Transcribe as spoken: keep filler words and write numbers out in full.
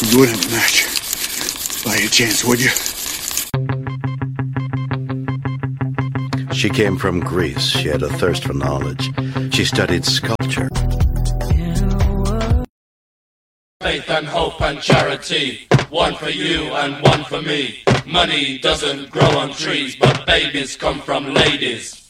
You wouldn't match, by a chance, would you? She came from Greece. She had a thirst for knowledge. She studied sculpture. Faith and hope and charity, one for you and one for me. Money doesn't grow on trees, but babies come from ladies.